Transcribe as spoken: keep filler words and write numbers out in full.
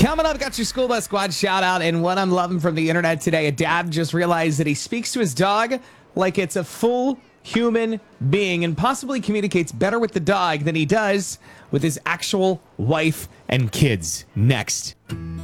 Coming up, got your School Bus Squad shout out, and what I'm loving from the internet today, a dad just realized that he speaks to his dog like it's a full human being and possibly communicates better with the dog than he does with his actual wife and kids. Next.